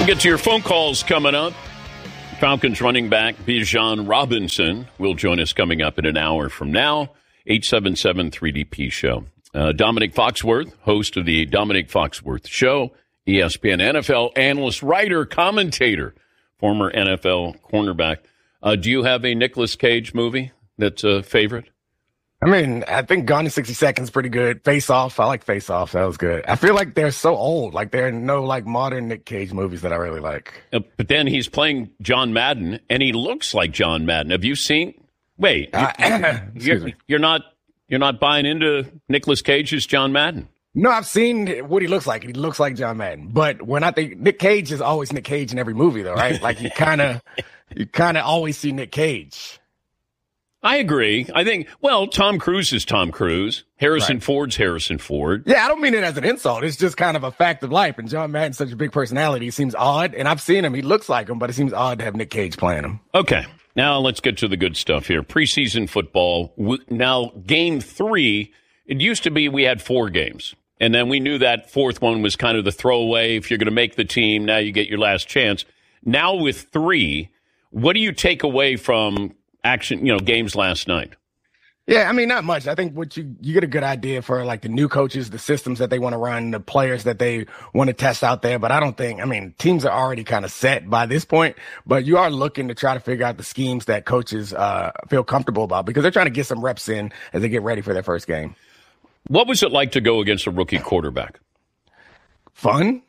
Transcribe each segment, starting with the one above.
Get to your phone calls coming up. Falcons running back Bijan Robinson will join us coming up in an hour from now. 877-3DP Show. Dominic Foxworth, host of the Dominic Foxworth Show, ESPN NFL analyst, writer, commentator, former NFL cornerback. Do you have a Nicolas Cage movie that's a favorite? I mean, I think Gone in 60 Seconds is pretty good. Face Off, I like Face Off. That was good. I feel like they're so old. Like, there are no, modern Nick Cage movies that I really like. But then he's playing John Madden, and he looks like John Madden. Have you seen? Wait, you're not buying into Nicolas Cage's John Madden? No, I've seen what he looks like. He looks like John Madden. But when I think Nick Cage is always Nick Cage in every movie, though, right? Like, you kind of always see Nick Cage. I agree. I think, Tom Cruise is Tom Cruise. Harrison Ford's Harrison Ford. Yeah, I don't mean it as an insult. It's just kind of a fact of life. And John Madden's such a big personality. He seems odd. And I've seen him. He looks like him, but it seems odd to have Nick Cage playing him. Okay. Now let's get to the good stuff here. Preseason football. Now, game 3, it used to be we had 4 games. And then we knew that 4th one was kind of the throwaway. If you're going to make the team, now you get your last chance. Now with 3, what do you take away from games last night? Yeah, I mean, not much. I think what you get a good idea for like the new coaches, the systems that they want to run, the players that they want to test out there. But teams are already kind of set by this point, but you are looking to try to figure out the schemes that coaches feel comfortable about because they're trying to get some reps in as they get ready for their first game. What was it like to go against a rookie quarterback? Fun.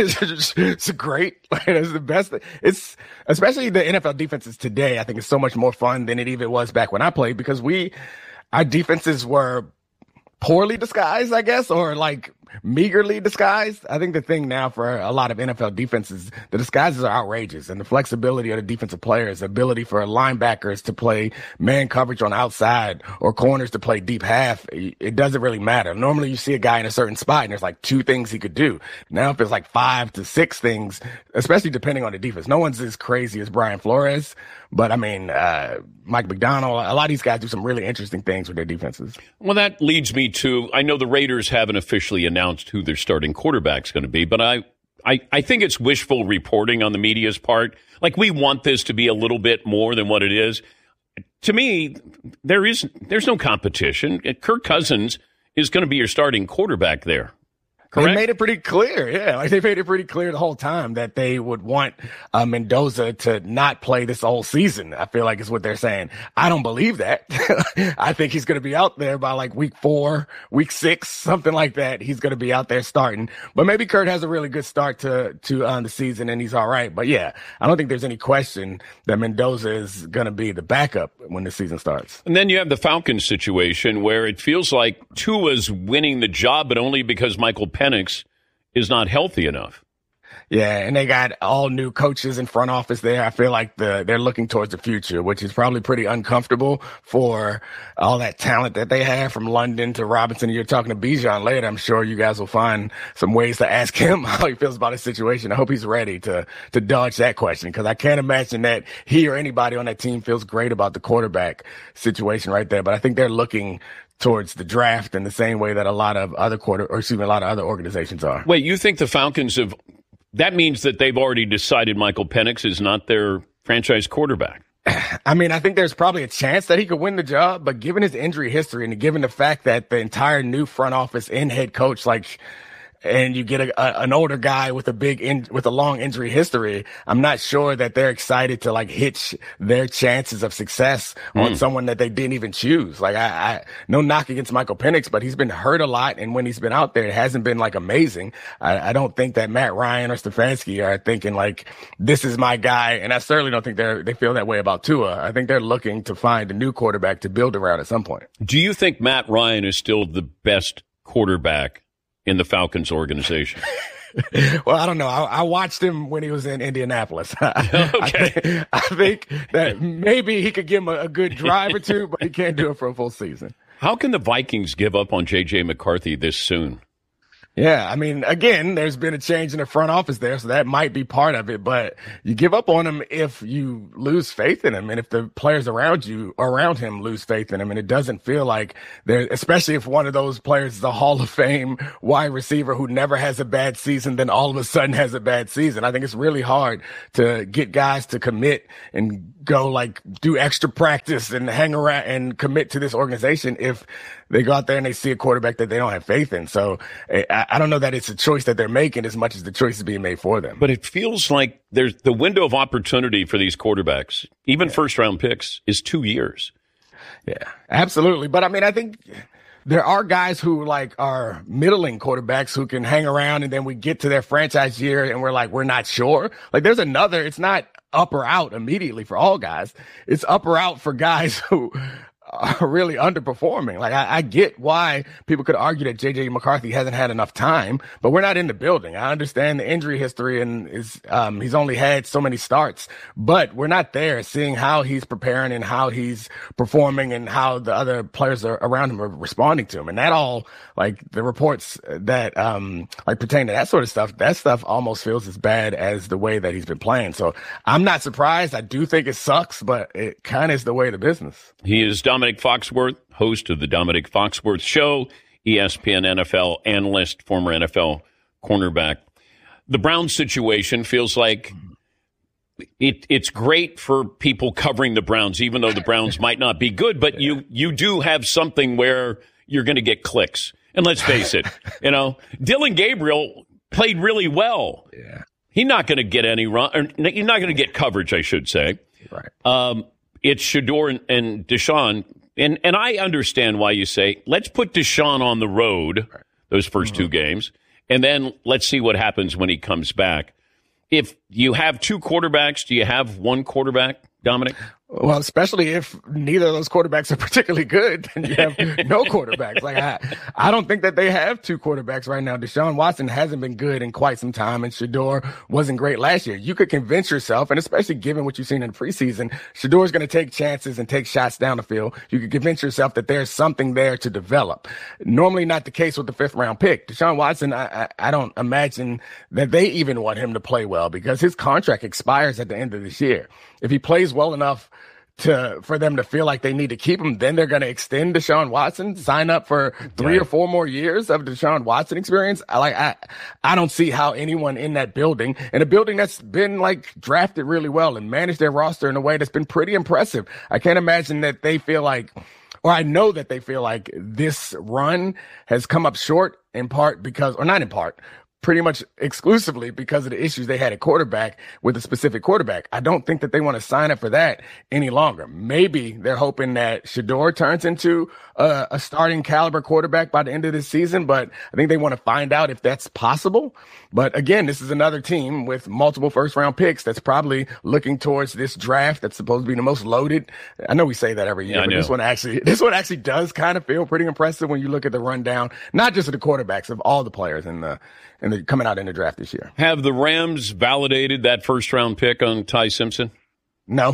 It's great. It's the best. It's especially the NFL defenses today. I think it's so much more fun than it even was back when I played because our defenses were poorly disguised, I guess, or like meagerly disguised. I think the thing now for a lot of NFL defenses, the disguises are outrageous, and the flexibility of the defensive players, the ability for linebackers to play man coverage on outside or corners to play deep half, it doesn't really matter. Normally you see a guy in a certain spot and there's like 2 things he could do. Now if it's like 5 to 6 things, especially depending on the defense, no one's as crazy as Brian Flores, but I mean, Mike McDonald, a lot of these guys do some really interesting things with their defenses. Well, that leads me to, I know the Raiders haven't officially announced who their starting quarterback's going to be, but I think it's wishful reporting on the media's part. Like, we want this to be a little bit more than what it is. To me, there's no competition. Kirk Cousins is going to be your starting quarterback there. Correct? They made it pretty clear, yeah. Like they made it pretty clear the whole time that they would want Mendoza to not play this whole season. I feel like is what they're saying. I don't believe that. I think he's going to be out there by like week 4, week 6, something like that. He's going to be out there starting. But maybe Kurt has a really good start to the season and he's all right. But yeah, I don't think there's any question that Mendoza is going to be the backup when the season starts. And then you have the Falcons situation where it feels like Tua's winning the job, but only because Michael Penix is not healthy enough. Yeah, and they got all new coaches in front office there. I feel like they're looking towards the future, which is probably pretty uncomfortable for all that talent that they have from London to Robinson. You're talking to Bijan later. I'm sure you guys will find some ways to ask him how he feels about his situation. I hope he's ready to dodge that question because I can't imagine that he or anybody on that team feels great about the quarterback situation right there. But I think they're looking towards the draft in the same way that a lot of other organizations are. Wait, you think the Falcons have? That means that they've already decided Michael Penix is not their franchise quarterback. I mean, I think there's probably a chance that he could win the job, but given his injury history and given the fact that the entire new front office and head coach, and you get an older guy with a long injury history, I'm not sure that they're excited to hitch their chances of success on someone that they didn't even choose. I no knock against Michael Penix, but he's been hurt a lot. And when he's been out there, it hasn't been amazing. I don't think that Matt Ryan or Stefanski are thinking this is my guy. And I certainly don't think they feel that way about Tua. I think they're looking to find a new quarterback to build around at some point. Do you think Matt Ryan is still the best quarterback in the Falcons organization? Well, I don't know. I watched him when he was in Indianapolis. Okay. I think that maybe he could give him a good drive or two, but he can't do it for a full season. How can the Vikings give up on J.J. McCarthy this soon? Yeah, I mean, again, there's been a change in the front office there, so that might be part of it, but you give up on him if you lose faith in him and if the players around him lose faith in him, and it doesn't feel like there, especially if one of those players is a Hall of Fame wide receiver who never has a bad season, then all of a sudden has a bad season. I think it's really hard to get guys to commit and go do extra practice and hang around and commit to this organization if they go out there and they see a quarterback that they don't have faith in. So I don't know that it's a choice that they're making as much as the choice is being made for them. But it feels like there's the window of opportunity for these quarterbacks, even first-round picks, is 2 years. Yeah, absolutely. But, I mean, I think there are guys who, are middling quarterbacks who can hang around, and then we get to their franchise year, and we're not sure. There's another – it's not up or out immediately for all guys. It's up or out for guys who – are really underperforming. I get why people could argue that J.J. McCarthy hasn't had enough time, but we're not in the building. I understand the injury history and he's only had so many starts, but we're not there seeing how he's preparing and how he's performing and how the other players around him are responding to him. And that all, the reports that, pertain to that sort of stuff, that stuff almost feels as bad as the way that he's been playing. So I'm not surprised. I do think it sucks, but it kind of is the way of the business. He is Dominic Foxworth, host of the Dominic Foxworth Show, ESPN NFL analyst, former NFL cornerback. The Browns situation feels like it's great for people covering the Browns, even though the Browns might not be good, but you do have something where you're going to get clicks. And let's face it, Dillon Gabriel played really well. Yeah. He's not going to get any run, or he's not going to get coverage, I should say. Right. It's Shedeur and Deshaun. And I understand why you say, let's put Deshaun on the road, those first two games, and then let's see what happens when he comes back. If you have two quarterbacks, do you have one quarterback, Dominic? Well, especially if neither of those quarterbacks are particularly good, then you have no quarterbacks. I don't think that they have two quarterbacks right now. Deshaun Watson hasn't been good in quite some time, and Shedeur wasn't great last year. You could convince yourself, and especially given what you've seen in the preseason, Shedeur's going to take chances and take shots down the field. You could convince yourself that there's something there to develop. Normally not the case with the fifth-round pick. Deshaun Watson, I don't imagine that they even want him to play well because his contract expires at the end of this year. If he plays well enough for them to feel like they need to keep him, then they're going to extend Deshaun Watson, sign up for 3 or 4 more years of Deshaun Watson experience. I don't see how anyone in that building, in a building that's been drafted really well and managed their roster in a way that's been pretty impressive. I can't imagine that they feel like, or I know that they feel like this run has come up short in part because, or not in part, pretty much exclusively because of the issues they had at quarterback with a specific quarterback. I don't think that they want to sign up for that any longer. Maybe they're hoping that Shedeur turns into a starting caliber quarterback by the end of this season, but I think they want to find out if that's possible. But again, this is another team with multiple first round picks that's probably looking towards this draft that's supposed to be the most loaded. I know we say that every year, but this one actually does kind of feel pretty impressive when you look at the rundown, not just of the quarterbacks, of all the players in the coming out in the draft this year. Have the Rams validated that first-round pick on Ty Simpson? No.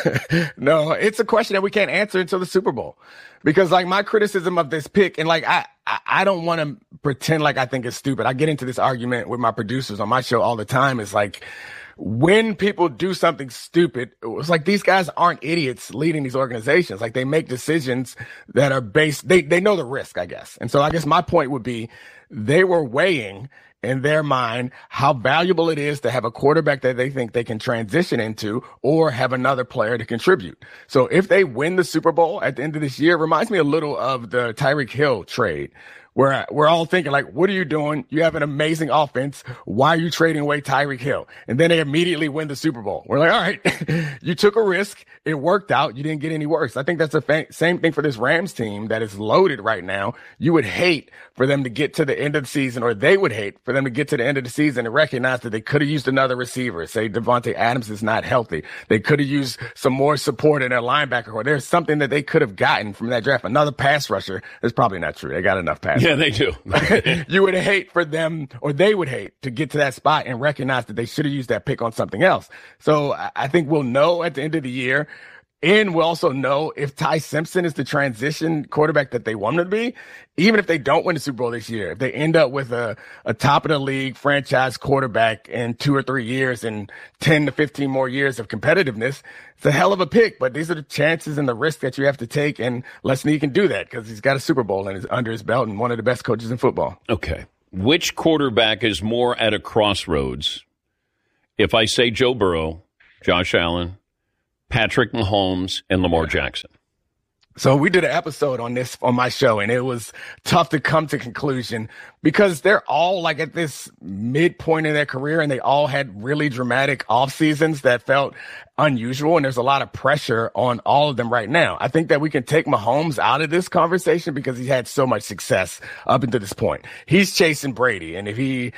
No, it's a question that we can't answer until the Super Bowl. Because, my criticism of this pick, and, I don't want to pretend like I think it's stupid. I get into this argument with my producers on my show all the time. It's when people do something stupid, it's these guys aren't idiots leading these organizations. They make decisions that are based, they know the risk, I guess. And so I guess my point would be they were weighing in their mind how valuable it is to have a quarterback that they think they can transition into or have another player to contribute. So if they win the Super Bowl at the end of this year, it reminds me a little of the Tyreek Hill trade, where we're all thinking what are you doing? You have an amazing offense. Why are you trading away Tyreek Hill? And then they immediately win the Super Bowl. We're all right, you took a risk. It worked out. You didn't get any worse. I think that's the same thing for this Rams team that is loaded right now. You would hate for them to get to the end of the season, or they would hate for them to get to the end of the season and recognize that they could have used another receiver. Say Devontae Adams is not healthy. They could have used some more support in their linebacker core. There's something that they could have gotten from that draft. Another pass rusher. That's probably not true. They got enough pass. Yeah, they do. You would hate for them, or they would hate to get to that spot and recognize that they should have used that pick on something else. So I think we'll know at the end of the year And we also know if Ty Simpson is the transition quarterback that they want him to be, even if they don't win the Super Bowl this year, if they end up with a top of the league franchise quarterback in 2 or 3 years and 10 to 15 more years of competitiveness, it's a hell of a pick. But these are the chances and the risk that you have to take. And Les Snead can do that because he's got a Super Bowl under his belt and one of the best coaches in football. Okay. Which quarterback is more at a crossroads? If I say Joe Burrow, Josh Allen, Patrick Mahomes, and Lamar Jackson. So we did an episode on this on my show, and it was tough to come to conclusion because they're all like at this midpoint in their career, and they all had really dramatic off seasons that felt unusual. And there's a lot of pressure on all of them right now. I think that we can take Mahomes out of this conversation because he's had so much success up until this point. He's chasing Brady. And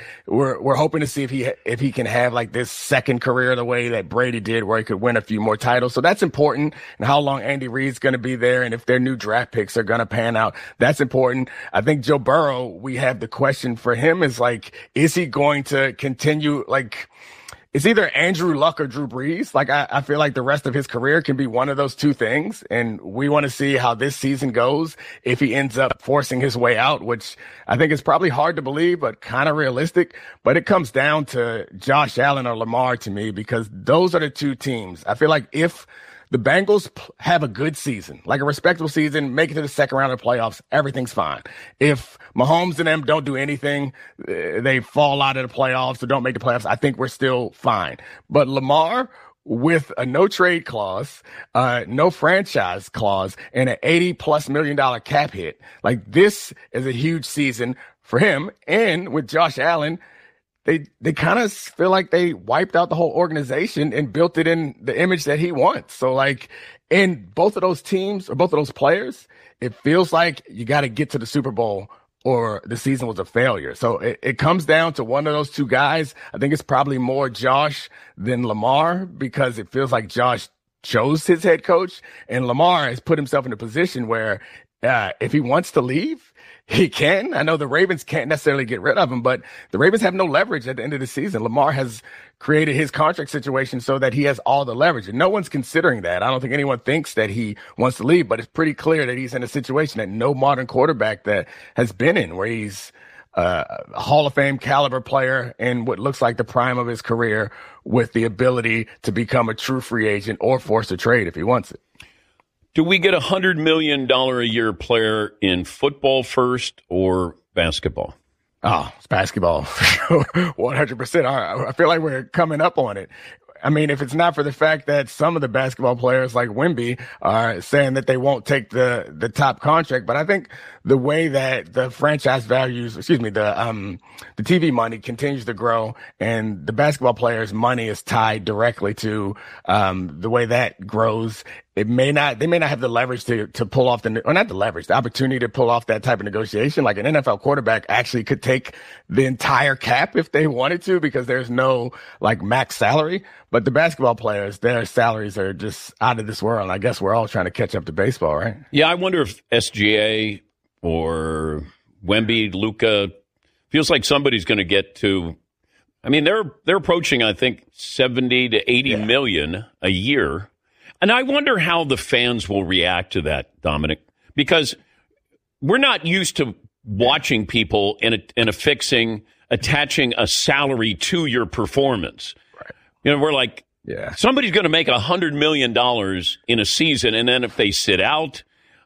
we're hoping to see if he can have like this second career the way that Brady did, where he could win a few more titles. So that's important. And how long Andy Reid's going to be there, and if their new draft picks are going to pan out, that's important. I think Joe Burrow, we have the question for him is like, is he going to continue like, it's either Andrew Luck or Drew Brees. Like, I feel like the rest of his career can be one of those two things. And we want to see how this season goes if he ends up forcing his way out, which I think is probably hard to believe, but kind of realistic. But it comes down to Josh Allen or Lamar to me, because those are the two teams. I feel like if the Bengals have a good season, like a respectable season, make it to the second round of the playoffs, everything's fine. If Mahomes and them don't do anything, they fall out of the playoffs or don't make the playoffs, I think we're still fine. But Lamar, with a no trade clause, no franchise clause, and an $80+ million cap hit, like this is a huge season for him. And with Josh Allen, they kind of feel like they wiped out the whole organization and built it in the image that he wants. So like in both of those teams or both of those players, it feels like you got to get to the Super Bowl or the season was a failure. So it comes down to one of those two guys. I think it's probably more Josh than Lamar, because it feels like Josh chose his head coach and Lamar has put himself in a position where if he wants to leave, he can. I know the Ravens can't necessarily get rid of him, but the Ravens have no leverage at the end of the season. Lamar has created his contract situation so that he has all the leverage, and no one's considering that. I don't think anyone thinks that he wants to leave, but it's pretty clear that he's in a situation that no modern quarterback that has been in, where he's a Hall of Fame caliber player in what looks like the prime of his career, with the ability to become a true free agent or force a trade if he wants it. Do we get $100 million a year player in football first or basketball? Oh, it's basketball for sure. 100%. I feel like we're coming up on it. I mean, if it's not for the fact that some of the basketball players like Wemby are saying that they won't take the top contract, but I think the way that the franchise values, the TV money continues to grow, and the basketball players' money is tied directly to the way that grows. They may not have the leverage to pull off the opportunity to pull off that type of negotiation. Like an NFL quarterback actually could take the entire cap if they wanted to, because there's no like max salary. But the basketball players, their salaries are just out of this world. And I guess we're all trying to catch up to baseball, right? Yeah, I wonder if SGA or Wemby, Luka, feels like somebody's going to get to. I mean, they're approaching, I think, 70 to 80 million a year. And I wonder how the fans will react to that, Dominic, because we're not used to watching people attaching a salary to your performance. Right. You know, we're like, somebody's going to make $100 million in a season, and then if they sit out,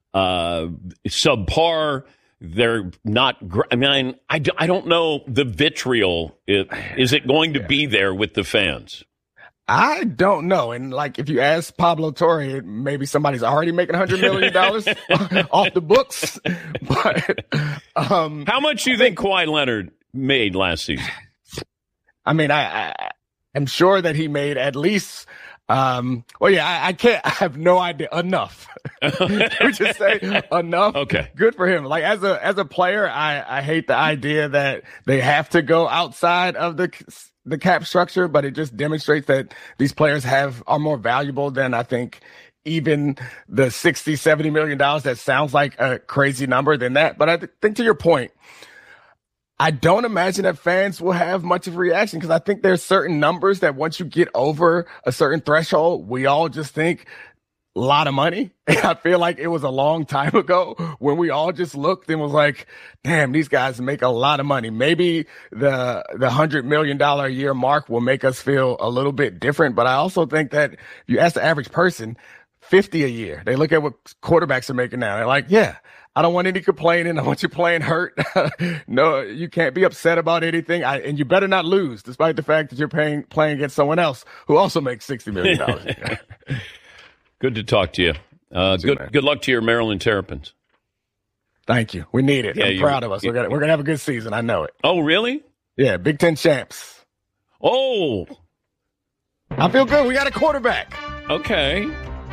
subpar, they're not. I mean, I don't know the vitriol. Is it going to be there with the fans? I don't know. And like, if you ask Pablo Torre, maybe somebody's already making $100 million off the books. But how much do you think Kawhi Leonard made last season? I mean, I'm sure that he made at least. I have no idea. Enough. We just say enough. Okay. Good for him. Like as a player, I hate the idea that they have to go outside of the cap structure, but it just demonstrates that these players are more valuable than I think even the $60-70 million. That sounds like a crazy number than that. But I think to your point, I don't imagine that fans will have much of a reaction, because I think there's certain numbers that once you get over a certain threshold, we all just think lot of money. And I feel like it was a long time ago when we all just looked and was like, damn, these guys make a lot of money. Maybe the $100 million a year mark will make us feel a little bit different. But I also think that if you ask the average person, 50 a year, they look at what quarterbacks are making now. They're like, yeah, I don't want any complaining. I want you playing hurt. No, you can't be upset about anything. And you better not lose, despite the fact that you're playing against someone else who also makes $60 million. Good to talk to you. Good luck to your Maryland Terrapins. Thank you. We need it. I'm proud of us. We're gonna have a good season. I know it. Oh, really? Yeah, Big Ten champs. Oh, I feel good. We got a quarterback. Okay.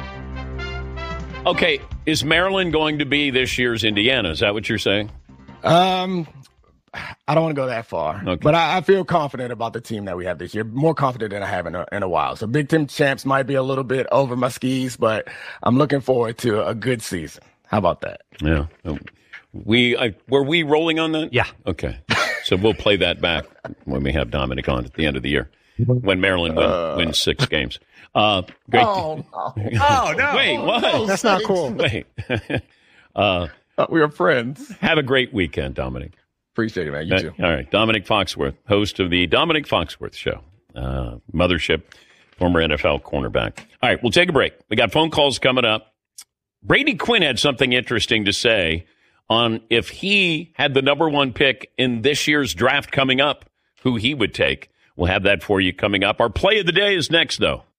Is Maryland going to be this year's Indiana? Is that what you're saying? I don't want to go that far, but I feel confident about the team that we have this year. More confident than I have in a while. So Big Ten champs might be a little bit over my skis, but I'm looking forward to a good season. How about that? Yeah. Were we rolling on that? Yeah. Okay. So we'll play that back when we have Dominic on at the end of the year, when Maryland wins 6 games. Great. Oh, no. Wait, what? That's not cool. Wait. We are friends. Have a great weekend, Dominic. Appreciate it, man. You too. All right. Dominic Foxworth, host of the Dominic Foxworth Show. Mothership, former NFL cornerback. All right, we'll take a break. We got phone calls coming up. Brady Quinn had something interesting to say on if he had the number 1 pick in this year's draft coming up, who he would take. We'll have that for you coming up. Our play of the day is next, though.